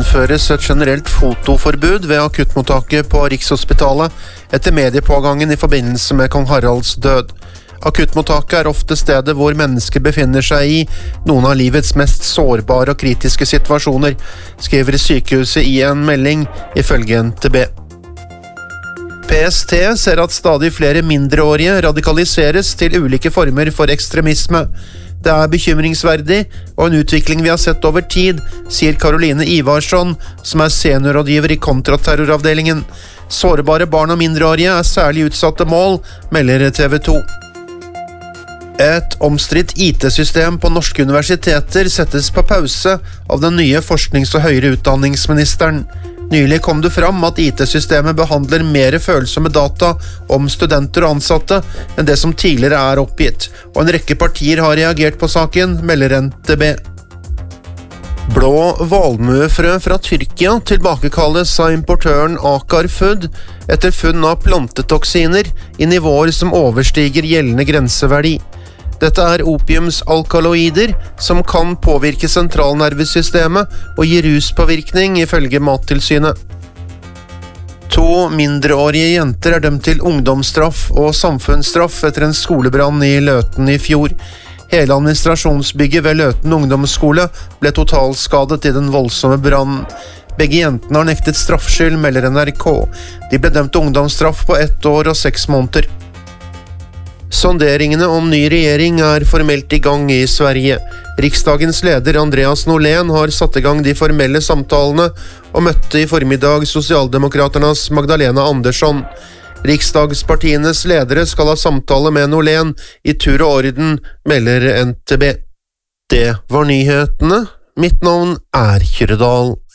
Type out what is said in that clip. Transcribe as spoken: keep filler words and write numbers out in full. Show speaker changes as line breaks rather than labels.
innføres et generelt fotoforbud ved akuttmottaket på Rikshospitalet etter mediepågangen i forbindelse med kong Haralds død. Akuttmottaket er ofte stedet hvor mennesker befinner seg i noen av livets mest sårbare og kritiske situasjoner, skriver sykehuset i en melding ifølge N T B. P S T ser at stadig flere mindreårige radikaliseres til ulike former for ekstremisme. Det er bekymringsverdig og en utvikling vi har sett over tid, sier Karoline Ivarsson, som er seniorrådgiver i kontraterroravdelingen. Sårbare barn og mindreårige er særlig utsatte mål, melder T V to. Et omstridt I T-system på norske universiteter settes på pause av den nye forsknings- og høyere utdanningsministeren. Nylig kom det fram at I T-systemet behandler mer følsomme data om studenter og ansatte enn det som tidligere er oppgitt, og en rekke partier har reagert på saken, melder N T B. Blå valmuefrø fra Tyrkia tilbakekalles av importøren Akar Food etter funn av plantetoksiner i nivåer som overstiger gjeldende grenseverdi. Dette er opiumsalkaloider som kan påvirke sentralnervesystemet og gi ruspåvirkning ifølge Mattilsynet. To mindreårige jenter er dømt til ungdomsstraff og samfunnsstraff etter en skolebrann i Løten i fjor. Hele administrasjonsbygget ved Løten ungdomsskole ble totalskadet i den voldsomme brannen. Begge jentene har nektet straffskyld, melder N R K. De ble dømt til ungdomsstraff på ett år og seks måneder. Sonderingene om ny regjering er formelt i gang i Sverige. Riksdagens leder Andreas Norlén har satt i gang de formelle samtalene og møtte i formiddag Sosialdemokraternas Magdalena Andersson. Riksdagspartienes ledere skal ha samtale med Norlén i tur og orden, melder N T B. Det var nyhetene. Mitt navn er Kyrre Dahl.